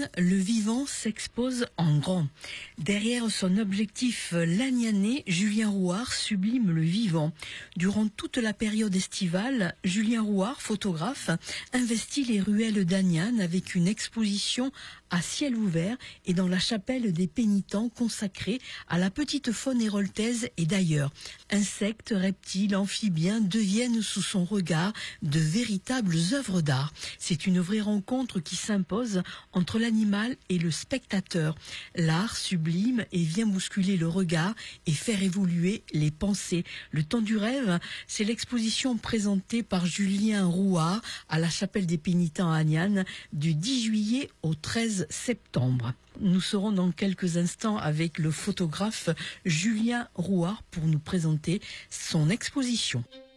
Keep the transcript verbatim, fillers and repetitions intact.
Agnan, le vivant s'expose en grand. Derrière son objectif lagnanais, Julien Rouart sublime le vivant. Durant toute la période estivale, Julien Rouart, photographe, investit les ruelles d'Agnan avec une exposition à ciel ouvert et dans la chapelle des pénitents consacrée à la petite faune héroltaise et d'ailleurs. Insectes, reptiles, amphibiens deviennent sous son regard de véritables œuvres d'art. C'est une vraie rencontre qui s'impose entre l'animal et le spectateur. L'art sublime et vient bousculer le regard et faire évoluer les pensées. Le temps du rêve, c'est l'exposition présentée par Julien Rouart à la chapelle des pénitents à Agnan du dix juillet au treize septembre. Nous serons dans quelques instants avec le photographe Julien Rouart pour nous présenter son exposition.